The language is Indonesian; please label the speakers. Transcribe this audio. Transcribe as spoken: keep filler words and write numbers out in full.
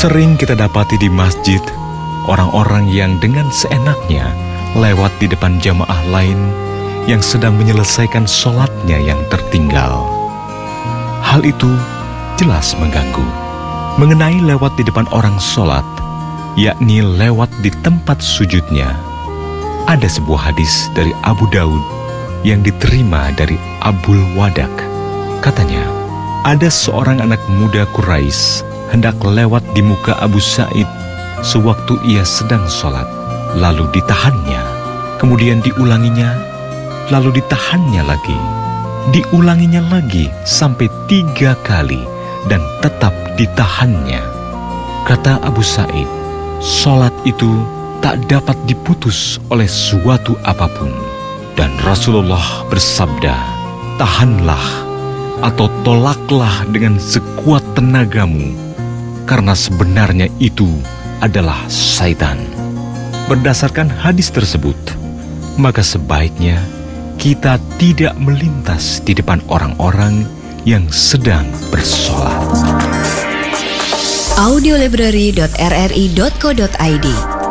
Speaker 1: Sering kita dapati di masjid, orang-orang yang dengan seenaknya lewat di depan jamaah lain yang sedang menyelesaikan sholatnya yang tertinggal. Hal itu jelas mengganggu. Mengenai lewat di depan orang sholat, yakni lewat di tempat sujudnya, ada sebuah hadis dari Abu Daud yang diterima dari Abul Wadak. Katanya, ada seorang anak muda Quraisy hendak lewat di muka Abu Sa'id sewaktu ia sedang sholat, lalu ditahannya, kemudian diulanginya, lalu ditahannya lagi, diulanginya lagi sampai tiga kali dan tetap ditahannya. Kata Abu Sa'id, sholat itu tak dapat diputus oleh suatu apapun. Dan Rasulullah bersabda, tahanlah atau tolaklah dengan sekuat tenagamu, karena sebenarnya itu adalah syaitan. Berdasarkan hadis tersebut, maka sebaiknya kita tidak melintas di depan orang-orang yang sedang bersolat.
Speaker 2: audiolibrary dot r r i dot co dot i d